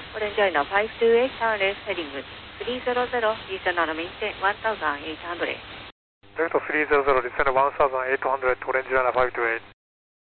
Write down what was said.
Orange Liner 528 turn left heading 300, descend on maintain 1800. Delta 300, descend 1800, Orange Liner 528.